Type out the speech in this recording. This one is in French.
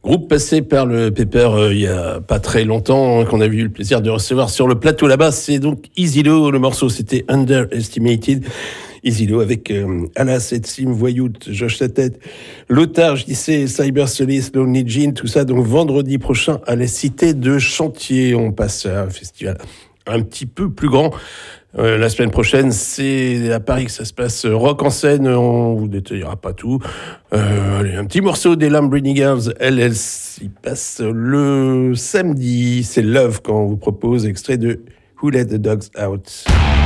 Groupe passé par le Pepper il y a pas très longtemps, qu'on a eu le plaisir de recevoir sur le plateau là-bas. C'est donc EasyLo, le morceau c'était Underestimated. EasyLo avec Alas, Etsim, Voyout, Josh Tête, Lothar, JC, Cyber Solis, Lonely Jean, tout ça. Donc vendredi prochain à la Cité de Chantier. On passe à un festival un petit peu plus grand. La semaine prochaine, c'est à Paris que ça se passe. Rock en scène, on vous détaillera pas tout. Allez, un petit morceau des Lamborghini Girls, elles y passe le samedi. C'est Love quand on vous propose extrait de Who Let the Dogs Out.